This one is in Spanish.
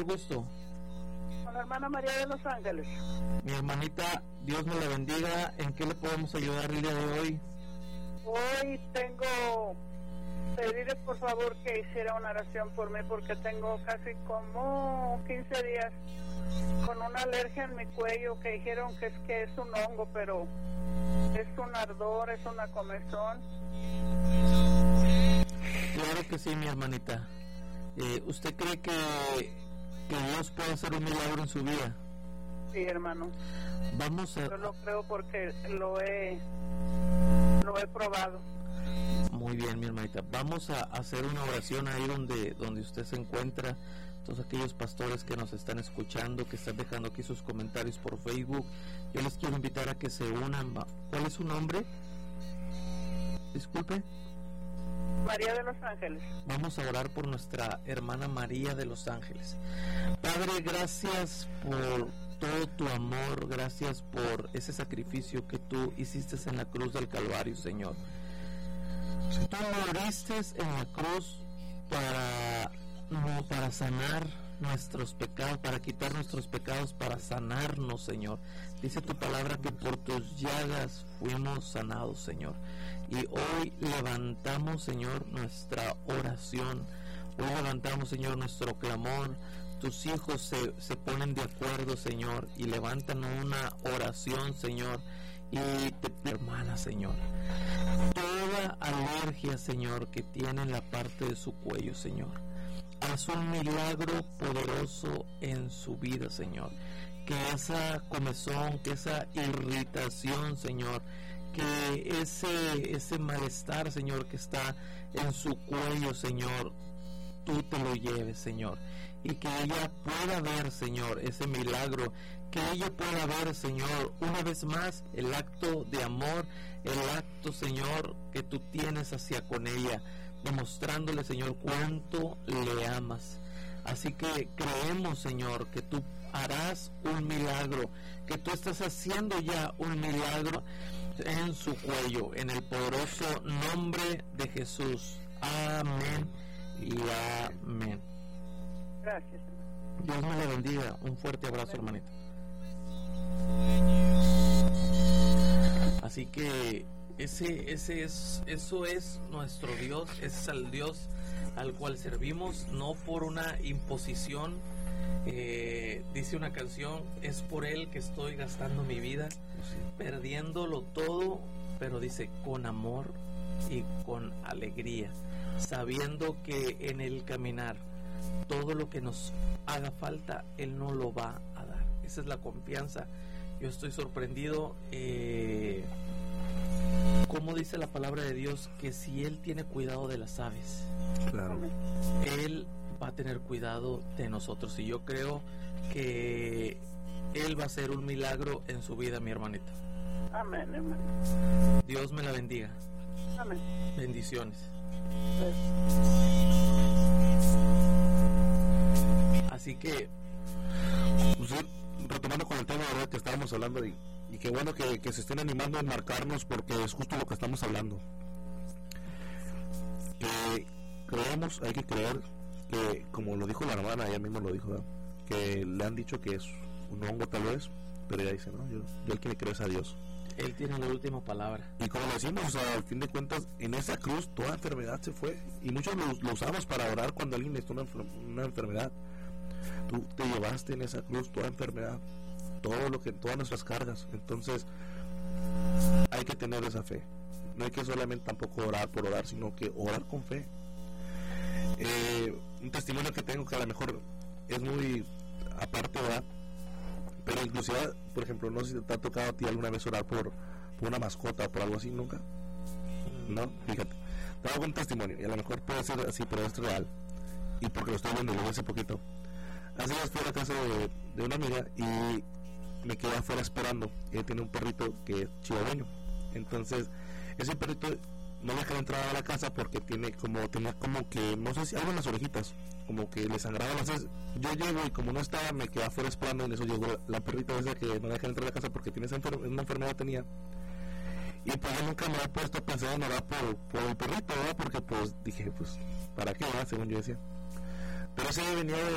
Gusto. Con la hermana María de Los Ángeles. Mi hermanita, Dios me la bendiga. ¿En qué le podemos ayudar el día de hoy? Hoy tengo pedirle por favor que hiciera una oración por mí porque tengo casi como 15 días con una alergia en mi cuello que dijeron que es un hongo, pero es un ardor, es una comezón. Claro que sí, mi hermanita. ¿Usted cree que Dios puede hacer un milagro en su vida? Sí, hermano. Vamos a... Yo lo creo porque lo he probado. Muy bien, mi hermanita. Vamos a hacer una oración ahí donde usted se encuentra. Todos aquellos pastores que nos están escuchando, que están dejando aquí sus comentarios por Facebook, yo les quiero invitar a que se unan. ¿Cuál es su nombre? Disculpe. María de Los Ángeles. Vamos a orar por nuestra hermana María de Los Ángeles. Padre, gracias por todo tu amor, gracias por ese sacrificio que tú hiciste en la cruz del Calvario, Señor. Tú moriste en la cruz para sanar nuestros pecados, para quitar nuestros pecados, para sanarnos, Señor. Dice tu palabra que por tus llagas fuimos sanados, Señor. Y hoy levantamos, Señor, nuestra oración. Hoy levantamos, Señor, nuestro clamor. Tus hijos se ponen de acuerdo, Señor, y levantan una oración, Señor. Y hermana, Señor, toda alergia, Señor, que tiene en la parte de su cuello, Señor, haz un milagro poderoso en su vida, Señor. Que esa comezón, que esa irritación, Señor, que ese malestar, Señor, que está en su cuello, Señor, tú te lo lleves, Señor, y que ella pueda ver, Señor, ese milagro, que ella pueda ver, Señor, una vez más el acto de amor, el acto, Señor, que tú tienes hacia con ella, demostrándole, Señor, cuánto le amas. Así que creemos, Señor, que tú harás un milagro, que tú estás haciendo ya un milagro en su cuello, en el poderoso nombre de Jesús. Amén y amén. Gracias. Dios me la bendiga. Un fuerte abrazo, hermanita. Así que eso es nuestro Dios, ese es el Dios al cual servimos, no por una imposición. Dice una canción, es por Él que estoy gastando mi vida, perdiéndolo todo, pero dice con amor y con alegría, sabiendo que en el caminar todo lo que nos haga falta Él no lo va a dar. Esa es la confianza. Yo estoy sorprendido, como dice la palabra de Dios, que si Él tiene cuidado de las aves, claro, Él va a tener cuidado de nosotros, y yo creo que Él va a hacer un milagro en su vida, mi hermanita. Amén, amén. Dios me la bendiga. Amén. Bendiciones. Así que, pues, retomando con el tema, ¿verdad?, que estábamos hablando, y qué bueno que se estén animando a marcarnos, porque es justo lo que estamos hablando. Que creemos, hay que creer que, como lo dijo la hermana, ella misma lo dijo, ¿verdad?, que le han dicho que es un hongo tal vez, pero ella dice, no, yo el que le creo es a Dios. Él tiene la última palabra. Y como lo decimos, o sea, al fin de cuentas, en esa cruz toda enfermedad se fue, y muchos lo usamos para orar cuando alguien necesita una enfermedad. Tú te llevaste en esa cruz toda enfermedad, todas nuestras cargas. Entonces hay que tener esa fe. No hay que solamente tampoco orar por orar, sino que orar con fe. Un testimonio que tengo, que a lo mejor es muy aparte, ¿verdad?, pero inclusive, por ejemplo, no sé si te ha tocado a ti alguna vez orar por una mascota o por algo así. Nunca. No, fíjate, te hago un testimonio, y a lo mejor puede ser así, pero es real, y porque lo estoy viendo desde hace poquito. Hace días fui a la casa de una amiga y me quedé afuera esperando. Ella tiene un perrito que es chihuahueño. Entonces, ese perrito no me dejaba entrar a la casa porque tenía como que, no sé si algo en las orejitas, como que le sangraba. Entonces, yo llego y como no estaba, me quedé afuera esperando, y en eso llegó la perrita esa que no me deja entrar a la casa porque tiene una enfermedad tenía. Y pues yo nunca me había puesto a pensar en orar por el perrito, ¿verdad?, porque pues dije, pues, ¿para qué, verdad?, según yo decía. Pero ese venía